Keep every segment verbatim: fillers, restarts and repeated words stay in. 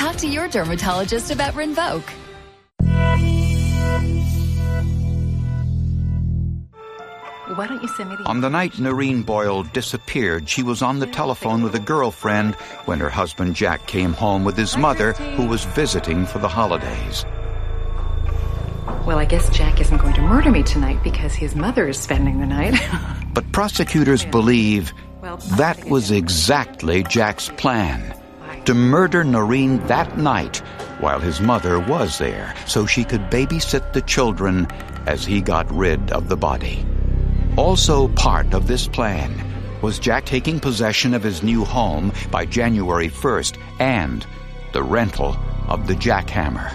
Talk to your dermatologist about Rinvoq. Why don't you send me the... On the night Noreen Boyle disappeared, she was on the telephone with a girlfriend when her husband Jack came home with his mother, who was visiting for the holidays. Well, I guess Jack isn't going to murder me tonight because his mother is spending the night. But prosecutors believe that was exactly Jack's plan, to murder Noreen that night while his mother was there so she could babysit the children as he got rid of the body. Also part of this plan was Jack taking possession of his new home by January first and the rental of the jackhammer.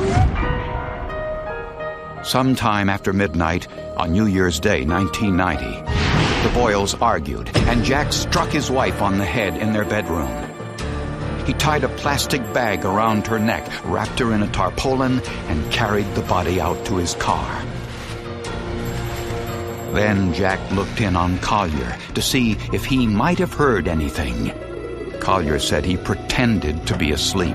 Sometime after midnight on New Year's Day, nineteen ninety, the Boyles argued, and Jack struck his wife on the head in their bedroom. He tied a plastic bag around her neck, wrapped her in a tarpaulin, and carried the body out to his car. Then Jack looked in on Collier to see if he might have heard anything. Collier said he pretended to be asleep.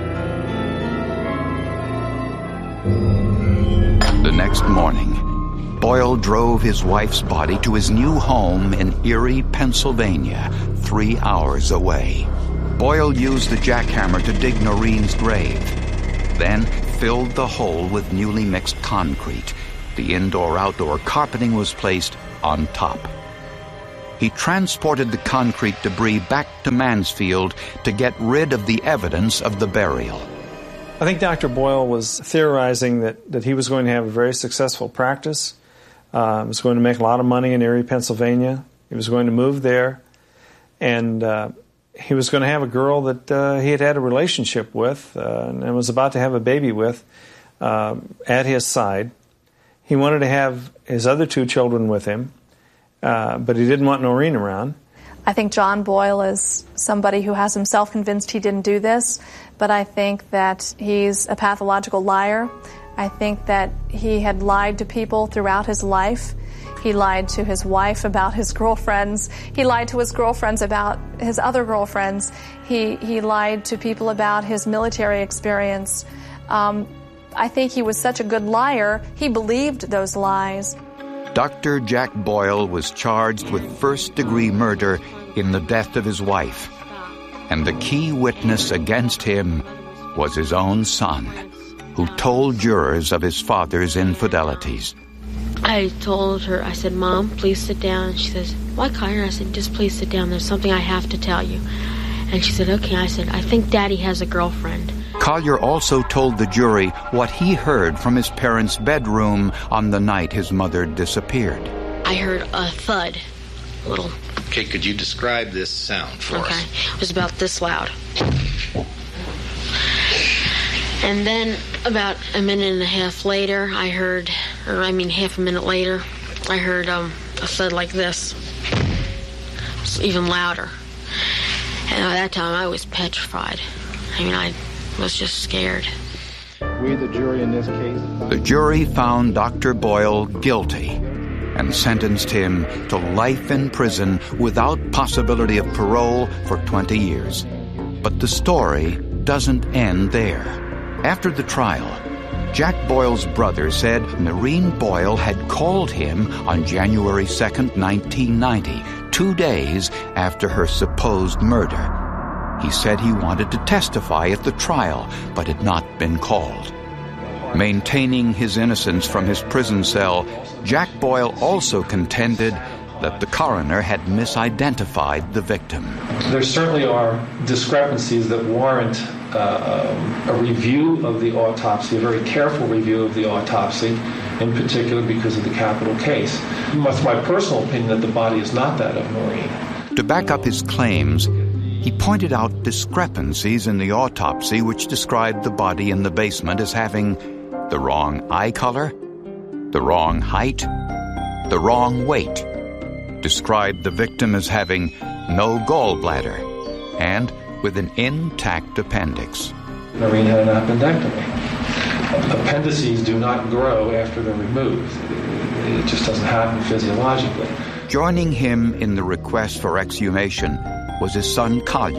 The next morning, Boyle drove his wife's body to his new home in Erie, Pennsylvania, three hours away. Boyle used the jackhammer to dig Noreen's grave, then filled the hole with newly mixed concrete. The indoor-outdoor carpeting was placed on top. He transported the concrete debris back to Mansfield to get rid of the evidence of the burial. I think Doctor Boyle was theorizing that, that he was going to have a very successful practice. Uh, he was going to make a lot of money in Erie, Pennsylvania. He was going to move there. And uh, he was going to have a girl that uh, he had had a relationship with uh, and was about to have a baby with uh, at his side. He wanted to have his other two children with him, uh, but he didn't want Noreen around. I think John Boyle is somebody who has himself convinced he didn't do this, but I think that he's a pathological liar. I think that he had lied to people throughout his life. He lied to his wife about his girlfriends. He lied to his girlfriends about his other girlfriends. He, he lied to people about his military experience. Um, I think he was such a good liar, he believed those lies. Doctor Jack Boyle was charged with first-degree murder in the death of his wife. And the key witness against him was his own son, who told jurors of his father's infidelities. I told her, I said, Mom, please sit down. She says, why, Collier? I said, just please sit down. There's something I have to tell you. And she said, okay. I said, I think Daddy has a girlfriend. Collier also told the jury what he heard from his parents' bedroom on the night his mother disappeared. I heard a thud, a little. Okay, could you describe this sound for okay. us? Okay, it was about this loud. And then about a minute and a half later, I heard, or I mean half a minute later, I heard um, a thud like this. It was even louder. And at that time, I was petrified. I mean, I was just scared. We, the jury in this case... The jury found Doctor Boyle guilty and sentenced him to life in prison without possibility of parole for twenty years. But the story doesn't end there. After the trial, Jack Boyle's brother said Noreen Boyle had called him on January second, nineteen ninety, two days after her supposed murder. He said he wanted to testify at the trial, but had not been called. Maintaining his innocence from his prison cell, Jack Boyle also contended that the coroner had misidentified the victim. There certainly are discrepancies that warrant uh, a review of the autopsy, a very careful review of the autopsy, in particular because of the capital case. It's my personal opinion that the body is not that of Noreen. To back up his claims, he pointed out discrepancies in the autopsy which described the body in the basement as having the wrong eye color, the wrong height, the wrong weight, described the victim as having no gallbladder, and with an intact appendix. Noreen had an appendectomy. Appendices do not grow after they're removed. It just doesn't happen physiologically. Joining him in the request for exhumation was his son Collier,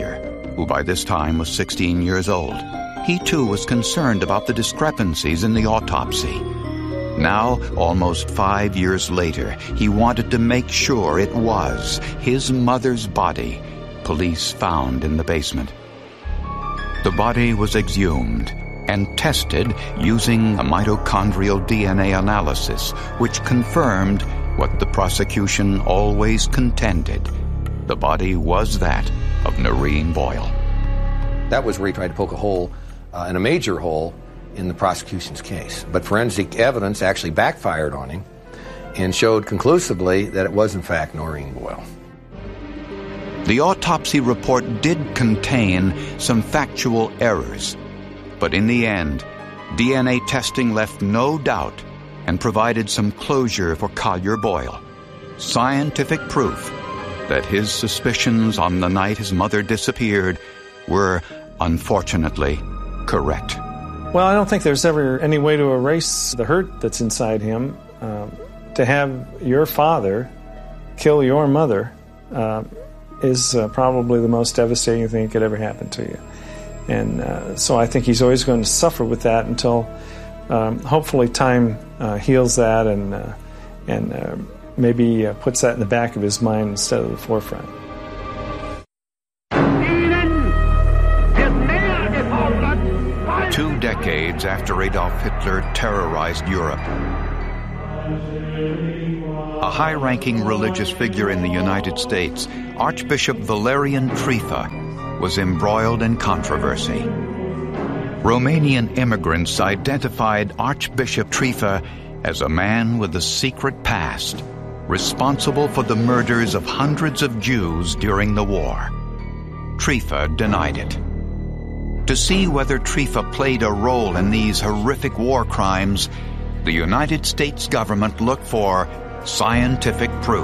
who by this time was sixteen years old. He too was concerned about the discrepancies in the autopsy. Now, almost five years later, he wanted to make sure it was his mother's body police found in the basement. The body was exhumed and tested using a mitochondrial D N A analysis, which confirmed what the prosecution always contended. The body was that of Noreen Boyle. That was where he tried to poke a hole, uh, and a major hole, in the prosecution's case. But forensic evidence actually backfired on him and showed conclusively that it was in fact Noreen Boyle. The autopsy report did contain some factual errors, but in the end, D N A testing left no doubt and provided some closure for Collier Boyle. Scientific proof that his suspicions on the night his mother disappeared were, unfortunately, correct. Well, I don't think there's ever any way to erase the hurt that's inside him. Um, to have your father kill your mother uh, is uh, probably the most devastating thing that could ever happen to you. And uh, so I think he's always going to suffer with that until um, hopefully time uh, heals that and, uh, and uh, maybe uh, puts that in the back of his mind instead of the forefront. Two decades after Adolf Hitler terrorized Europe, a high-ranking religious figure in the United States, Archbishop Valerian Trifa, was embroiled in controversy. Romanian immigrants identified Archbishop Trifa as a man with a secret past, responsible for the murders of hundreds of Jews during the war. Trifa denied it. To see whether Trifa played a role in these horrific war crimes, the United States government looked for scientific proof.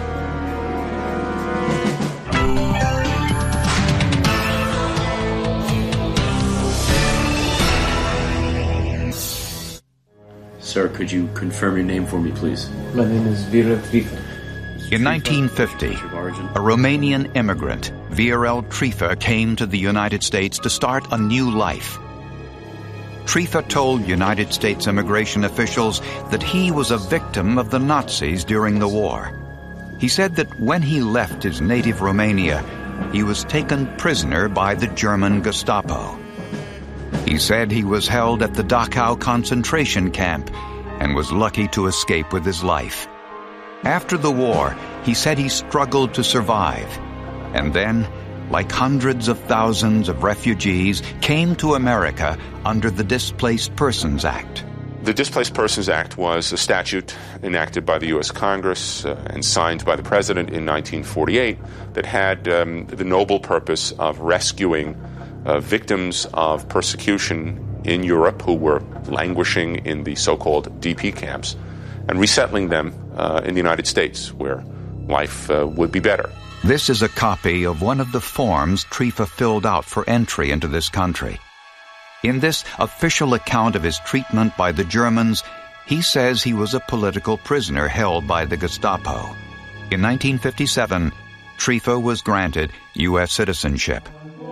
Sir, could you confirm your name for me, please? My name is Viorel Trifa. In nineteen fifty, a Romanian immigrant, Viorel Trifa, came to the United States to start a new life. Trifa told United States immigration officials that he was a victim of the Nazis during the war. He said that when he left his native Romania, he was taken prisoner by the German Gestapo. He said he was held at the Dachau concentration camp and was lucky to escape with his life. After the war, he said he struggled to survive, and then, like hundreds of thousands of refugees, came to America under the Displaced Persons Act. The Displaced Persons Act was a statute enacted by the U S Congress uh, and signed by the President in nineteen forty-eight that had um, the noble purpose of rescuing uh, victims of persecution in Europe who were languishing in the so-called D P camps and resettling them uh, in the United States, where life uh, would be better. This is a copy of one of the forms Trifa filled out for entry into this country. In this official account of his treatment by the Germans, he says he was a political prisoner held by the Gestapo. In nineteen fifty-seven, Trifa was granted U S citizenship.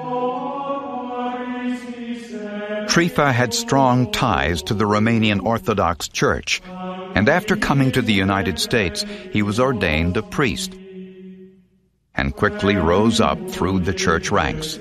Trifa had strong ties to the Romanian Orthodox Church, and after coming to the United States, he was ordained a priest and quickly rose up through the church ranks.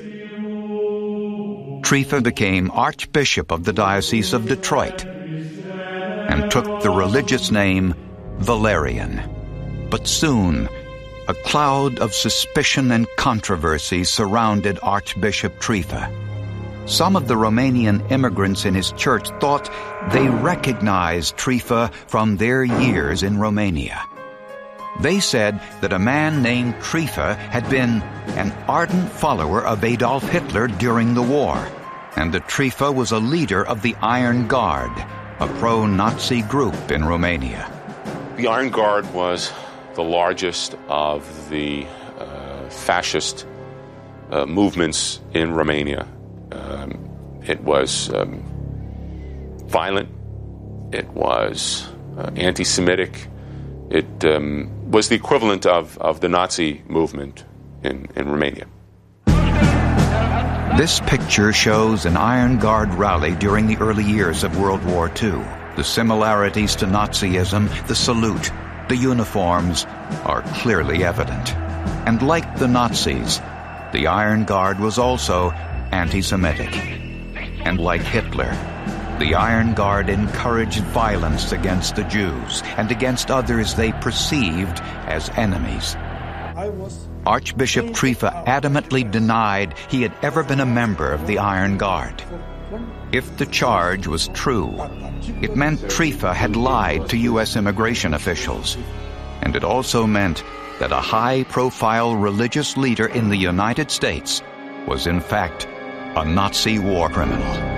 Trifa became Archbishop of the Diocese of Detroit and took the religious name Valerian. But soon, a cloud of suspicion and controversy surrounded Archbishop Trifa. Some of the Romanian immigrants in his church thought they recognized Trifa from their years in Romania. They said that a man named Trifa had been an ardent follower of Adolf Hitler during the war, and that Trifa was a leader of the Iron Guard, a pro-Nazi group in Romania. The Iron Guard was the largest of the uh, fascist uh, movements in Romania. Um, it was um, violent, it was uh, anti-Semitic, it um, was the equivalent of, of the Nazi movement in, in Romania. This picture shows an Iron Guard rally during the early years of World War Two. The similarities to Nazism, the salute, the uniforms, are clearly evident. And like the Nazis, the Iron Guard was also anti-Semitic. And like Hitler, the Iron Guard encouraged violence against the Jews and against others they perceived as enemies. Archbishop Triefa adamantly denied he had ever been a member of the Iron Guard. If the charge was true, it meant Triefa had lied to U S immigration officials. And it also meant that a high-profile religious leader in the United States was in fact a Nazi war criminal.